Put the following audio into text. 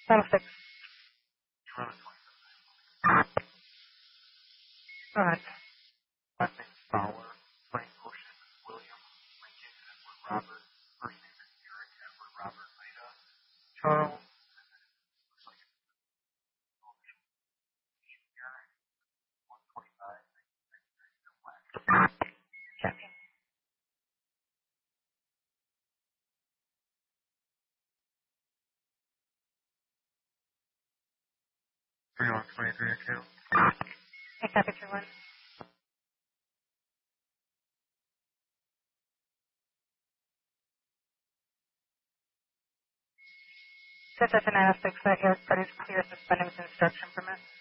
Title 6. Go ahead. Last name Fowler, Frank Ocean, William, Lincoln, Edward Robert, first name is Eric, Edward Robert, Leda, Charles, looks like it's Eric, 125, Checking. 3123 account. Okay, copy 2-1. Set up an 906 that here, but it's clear suspending with instruction permit.